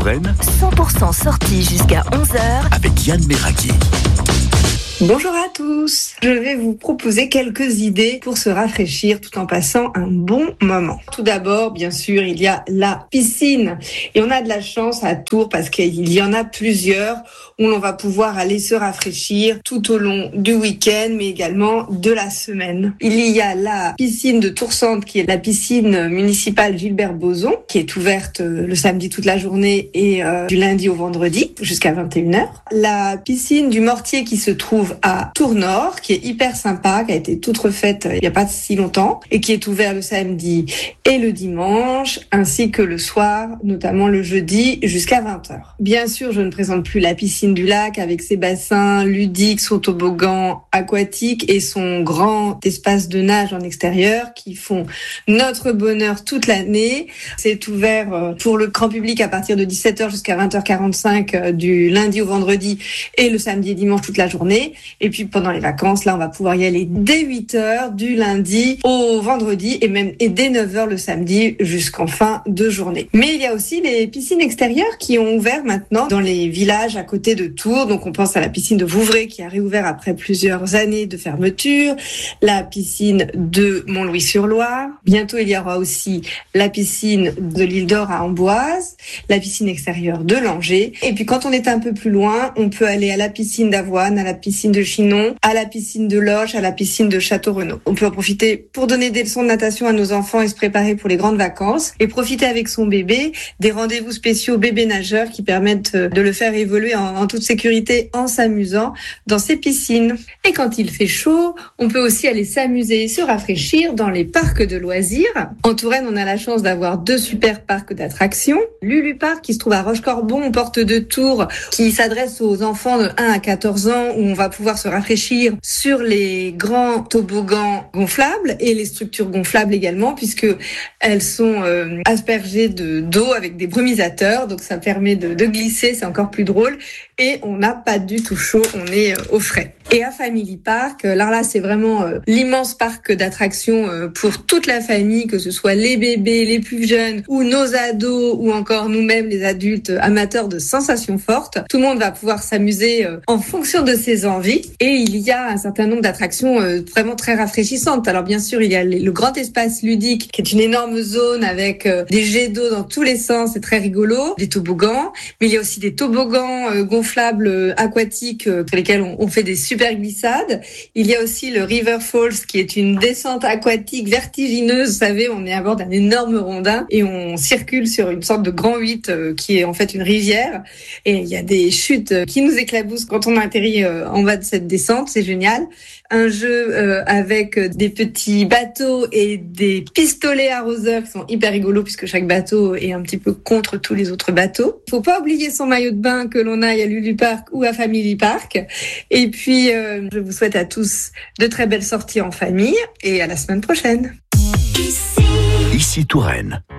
Touraine, 100% sortie jusqu'à 11h avec Yann Meraki. Bonjour à tous, je vais vous proposer quelques idées pour se rafraîchir tout en passant un bon moment. Tout d'abord, bien sûr, il y a la piscine et on a de la chance à Tours parce qu'il y en a plusieurs où l'on va pouvoir aller se rafraîchir tout au long du week-end mais également de la semaine. Il y a la piscine de Tours-Centre qui est la piscine municipale Gilbert Bozon qui est ouverte le samedi toute la journée et du lundi au vendredi jusqu'à 21h. La piscine du Mortier qui se trouve à Tours-Nord, qui est hyper sympa, qui a été toute refaite il n'y a pas si longtemps et qui est ouvert le samedi et le dimanche, ainsi que le soir, notamment le jeudi jusqu'à 20h. Bien sûr, je ne présente plus la piscine du lac avec ses bassins ludiques, son toboggan aquatique et son grand espace de nage en extérieur qui font notre bonheur toute l'année. C'est ouvert pour le grand public à partir de 17h jusqu'à 20h45 du lundi au vendredi et le samedi et dimanche toute la journée. Et puis pendant les vacances, là, on va pouvoir y aller dès 8h du lundi au vendredi et dès 9h le samedi jusqu'en fin de journée. Mais il y a aussi les piscines extérieures qui ont ouvert maintenant dans les villages à côté de Tours. Donc on pense à la piscine de Vouvray qui a réouvert après plusieurs années de fermeture, la piscine de Montlouis-sur-Loire. Bientôt, il y aura aussi la piscine de l'Île d'Or à Amboise, la piscine extérieure de Langeais. Et puis quand on est un peu plus loin, on peut aller à la piscine d'Avoine, à la piscine de Chinon, à la piscine de Loches, à la piscine de Château-Renaud. On peut en profiter pour donner des leçons de natation à nos enfants et se préparer pour les grandes vacances et profiter avec son bébé des rendez-vous spéciaux bébé nageurs qui permettent de le faire évoluer en toute sécurité en s'amusant dans ces piscines. Et quand il fait chaud, on peut aussi aller s'amuser et se rafraîchir dans les parcs de loisirs. En Touraine, on a la chance d'avoir 2 super parcs d'attractions. Lulu Park qui se trouve à Rochecorbon, porte de Tours, qui s'adresse aux enfants de 1 à 14 ans où on va pouvoir se rafraîchir sur les grands toboggans gonflables et les structures gonflables également puisque elles sont aspergées d'eau avec des brumisateurs, donc ça permet de glisser, c'est encore plus drôle et on n'a pas du tout chaud, on est au frais. Et à Family Park, là c'est vraiment l'immense parc d'attractions pour toute la famille, que ce soit les bébés, les plus jeunes ou nos ados ou encore nous-mêmes les adultes amateurs de sensations fortes. Tout le monde va pouvoir s'amuser en fonction de ses envies et il y a un certain nombre d'attractions vraiment très rafraîchissantes. Alors bien sûr, il y a le grand espace ludique qui est une énorme zone avec des jets d'eau dans tous les sens, c'est très rigolo, des toboggans, mais il y a aussi des toboggans gonflables aquatiques pour lesquels on fait des super glissades. Il y a aussi le River Falls qui est une descente aquatique vertigineuse. Vous savez, on est à bord d'un énorme rondin et on circule sur une sorte de grand 8 qui est en fait une rivière. Et il y a des chutes qui nous éclaboussent quand on atterrit en bas de cette descente. C'est génial. Un jeu avec des petits bateaux et des pistolets arroseurs qui sont hyper rigolos puisque chaque bateau est un petit peu contre tous les autres bateaux. Faut pas oublier son maillot de bain que l'on aille à Lulu Park ou à Family Park. Et puis, je vous souhaite à tous de très belles sorties en famille et à la semaine prochaine. Ici Touraine.